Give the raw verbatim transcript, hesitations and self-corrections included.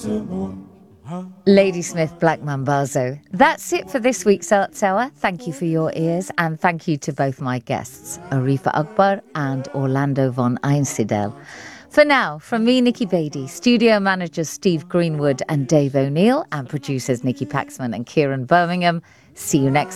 Ladysmith Black Mambazo. That's it for this week's Arts Hour. Thank you for your ears, and thank you to both my guests, Arifa Akbar and Orlando von Einsiedel. For now, from me, Nikki Beatty, studio managers Steve Greenwood and Dave O'Neill, and producers Nikki Paxman and Kieran Birmingham, see you next